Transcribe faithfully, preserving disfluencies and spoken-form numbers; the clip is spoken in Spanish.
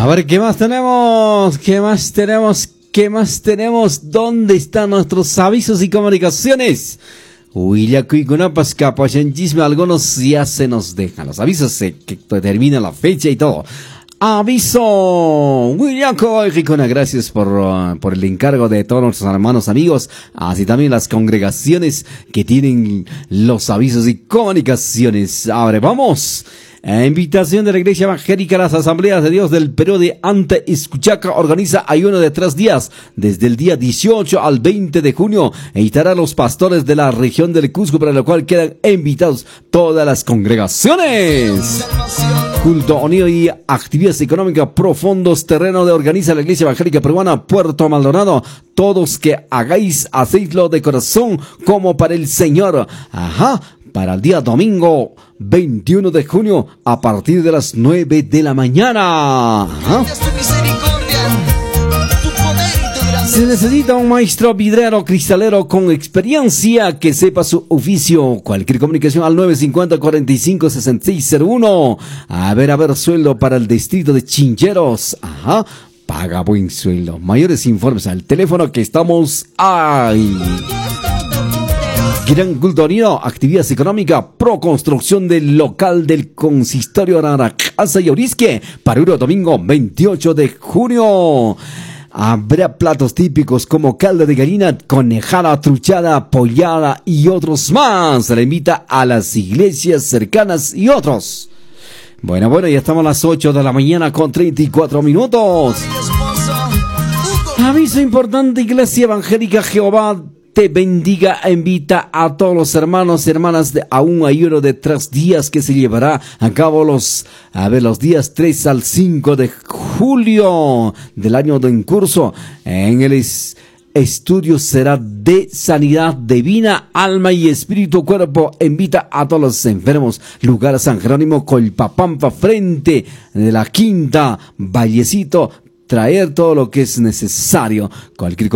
ver, ¿qué más tenemos? ¿Qué más tenemos? ¿Qué más tenemos? ¿Dónde están nuestros avisos y comunicaciones? Huillacuy Gunapas, Capachanchisme, algunos ya se nos dejan los avisos eh, que determinan la fecha y todo. Aviso, Huillaco, Ricona, gracias por, uh, por el encargo de todos nuestros hermanos amigos, así también las congregaciones que tienen los avisos y comunicaciones. Ahora vamos. A invitación de la Iglesia Evangélica a las Asambleas de Dios del Perú de Ante Iscuchaca organiza ayuno de tres días, desde el día dieciocho al veinte de junio, e invitará a los pastores de la región del Cusco, para lo cual quedan invitados todas las congregaciones. Culto, unido y actividades económicas profundos, terreno de organiza la Iglesia Evangélica Peruana, Puerto Maldonado. Todos que hagáis, hacedlo de corazón como para el Señor. Ajá. Para el día domingo veintiuno de junio a partir de las nueve de la mañana. ¿Ah? Se necesita un maestro vidriero cristalero con experiencia que sepa su oficio. Cualquier comunicación al nueve cinco cero, cuarenta y cinco, sesenta y seis cero uno. A ver, a ver, sueldo para el distrito de Chincheros. Ajá. Paga buen sueldo. Mayores informes al teléfono que estamos ahí. Gran Culto Unido, actividades económicas, pro construcción del local del consistorio Araracasa y Orisque, para el domingo veintiocho de junio. Habrá platos típicos como caldo de gallina, conejada, truchada, pollada y otros más. Se le invita a las iglesias cercanas y otros. Bueno, bueno, ya estamos a las ocho de la mañana con treinta y cuatro minutos. Aviso importante, Iglesia Evangélica Jehová te bendiga, invita a todos los hermanos y hermanas de, a un ayuno de tres días que se llevará a cabo los, a ver, los días tres al cinco de julio del año en curso. En el es, estudio será de sanidad divina, alma y espíritu, cuerpo. Invita a todos los enfermos. Lugar San Jerónimo, Colpapampa, frente de la Quinta, Vallecito. Traer todo lo que es necesario. Cualquier